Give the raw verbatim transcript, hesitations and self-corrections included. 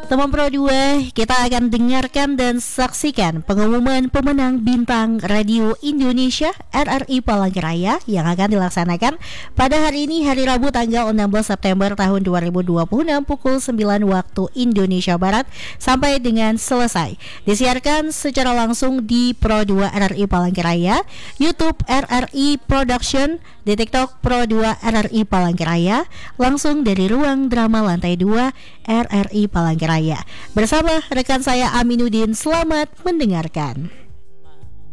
Teman Pro dua, kita akan dengarkan dan saksikan pengumuman pemenang Bintang Radio Indonesia R R I Palangkaraya yang akan dilaksanakan pada hari ini, hari Rabu tanggal enam belas September tahun dua ribu dua puluh enam pukul sembilan waktu Indonesia Barat sampai dengan selesai. Disiarkan secara langsung di Pro dua R R I Palangkaraya, YouTube R R I Production, di TikTok Pro dua R R I Palangkaraya, langsung dari ruang drama lantai dua R R I Palangkaraya. Bersama rekan saya Aminuddin, selamat mendengarkan.